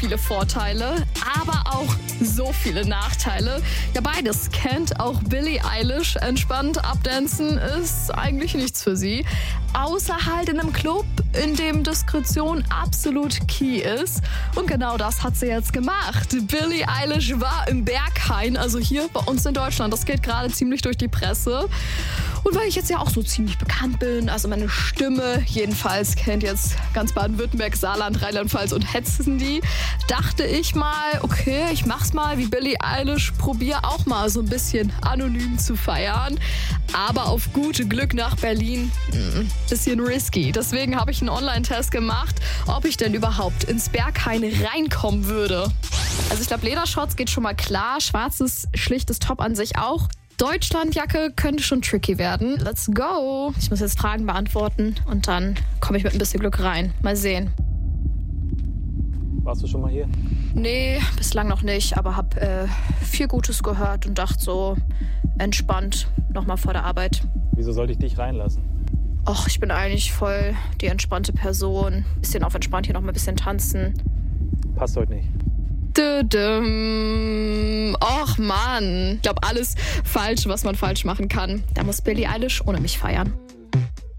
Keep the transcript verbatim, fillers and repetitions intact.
viele Vorteile, aber auch so viele Nachteile. Ja, beides kennt auch Billie Eilish. Entspannt abdancen ist eigentlich nichts für sie. Außer halt in einem Club, in dem Diskretion absolut key ist. Und genau das hat sie jetzt gemacht. Billie Eilish war im Berghain, also hier bei uns in Deutschland. Das geht gerade ziemlich durch die Presse. Und weil ich jetzt ja auch so ziemlich bekannt bin, also meine Stimme jedenfalls kennt jetzt ganz Baden-Württemberg, Saarland, Rheinland-Pfalz und Hessen die, dachte ich mal, okay, ich mach's mal wie Billie Eilish, probier auch mal so ein bisschen anonym zu feiern. Aber auf gut Glück nach Berlin, mh, bisschen risky. Deswegen habe ich einen Online-Test gemacht, ob ich denn überhaupt ins Berghain reinkommen würde. Also ich glaube, Ledershorts geht schon mal klar, schwarzes, schlichtes Top an sich auch. Deutschlandjacke könnte schon tricky werden. Let's go. Ich muss jetzt Fragen beantworten und dann komme ich mit ein bisschen Glück rein. Mal sehen. Warst du schon mal hier? Nee, bislang noch nicht, aber hab äh, viel Gutes gehört und dachte so entspannt nochmal vor der Arbeit. Wieso sollte ich dich reinlassen? Och, ich bin eigentlich voll die entspannte Person. Bisschen auf entspannt hier noch mal ein bisschen tanzen. Passt heute nicht. Och Mann, ich glaube alles falsch, was man falsch machen kann. Da muss Billie Eilish ohne mich feiern.